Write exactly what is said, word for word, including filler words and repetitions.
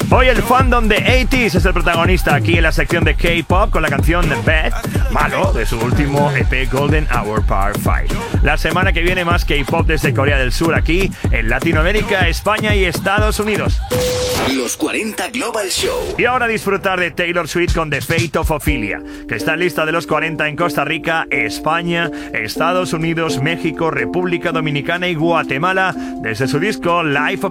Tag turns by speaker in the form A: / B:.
A: Hoy el fandom de ochenta es el protagonista aquí en la sección de K-pop con la canción Bad, malo, de su último E P Golden Hour Part cinco. La semana que viene más K-pop desde Corea del Sur aquí en Latinoamérica, España y Estados Unidos.
B: Los cuarenta Global Show.
A: Y ahora disfrutar de Taylor Swift con The Fate of Ophelia, que está en lista de los cuarenta en Costa Rica, España, Estados Unidos, México, República Dominicana y Guatemala desde su disco Life of